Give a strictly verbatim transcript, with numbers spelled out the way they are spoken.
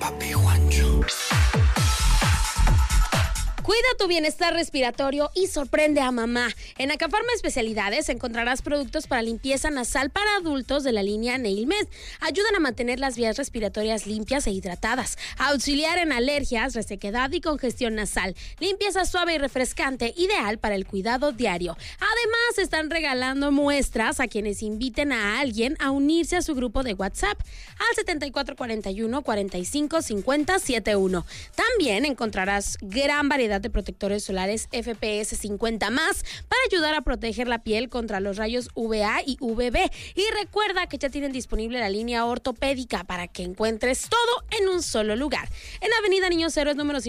Papi Juancho. Cuida tu bienestar respiratorio y sorprende a mamá. En Acafarma Especialidades encontrarás productos para limpieza nasal para adultos de la línea NailMed. Ayudan a mantener las vías respiratorias limpias e hidratadas, a auxiliar en alergias, resequedad y congestión nasal. Limpieza suave y refrescante, ideal para el cuidado diario. Además, están regalando muestras a quienes inviten a alguien a unirse a su grupo de WhatsApp al setenta y cuatro cuarenta y uno cuarenta y cinco cincuenta setenta y uno. También encontrarás gran variedad de protectores solares F P S cincuenta más para ayudar a proteger la piel contra los rayos U V A y U V B. Y recuerda que ya tienen disponible la línea ortopédica para que encuentres todo en un solo lugar. En Avenida Niños Héroes número